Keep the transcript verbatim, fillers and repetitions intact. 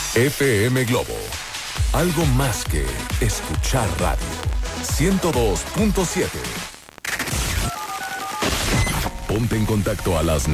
F M Globo. Algo más que escuchar radio. ciento dos punto siete. Ponte en contacto a las